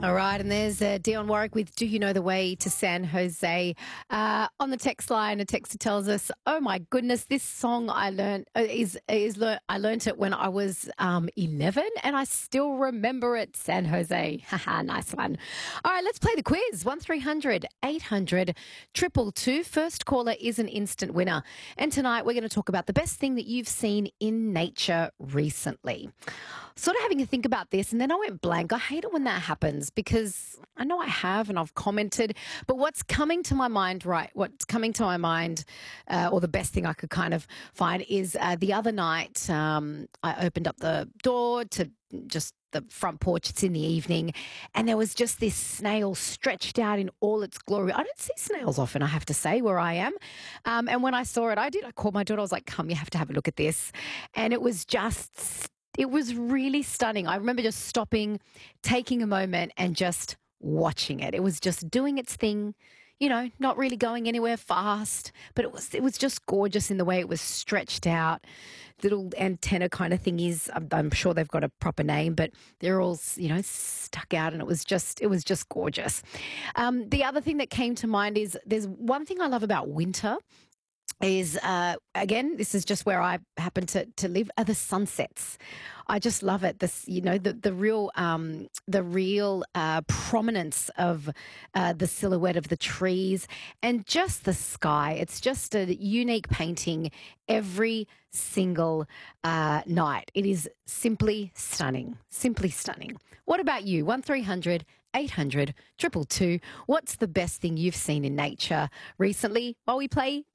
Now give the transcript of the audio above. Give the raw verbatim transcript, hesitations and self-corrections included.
All right, and there's uh, Dion Warwick with "Do You Know the Way to San Jose?" Uh, on the text line, a texter tells us, "Oh my goodness, this song I learned uh, is is lear- I learned it when I was um, eleven, and I still remember it." San Jose, haha, nice one. All right, let's play the quiz. One three hundred eight hundred triple two. First caller is an instant winner, and tonight we're going to talk about the best thing that you've seen in nature recently. Sort of having to think about this, and then I went blank. I hate it when that happens because I know I have and I've commented, but what's coming to my mind, right? What's coming to my mind, uh, or the best thing I could kind of find is uh, the other night um, I opened up the door to just the front porch. It's in the evening, and there was just this snail stretched out in all its glory. I don't see snails often, I have to say, where I am. Um, and when I saw it, I did. I called my daughter. I was like, "Come, you have to have a look at this," and it was just. It was really stunning. I remember just stopping, taking a moment and just watching it. It was just doing its thing, you know, not really going anywhere fast, but it was it was just gorgeous in the way it was stretched out. Little antenna kind of thingies. I'm, I'm sure they've got a proper name, but they're all, you know, stuck out, and it was just it was just gorgeous. Um, the other thing that came to mind is there's one thing I love about winter is uh, again, this is just where I happen to to live, are the sunsets. I just love it. This, you know, the the real um, the real uh, prominence of uh, the silhouette of the trees and just the sky. It's just a unique painting every single uh, night. It is simply stunning, simply stunning. What about you? One three hundred eight hundred triple two. What's the best thing you've seen in nature recently? While we play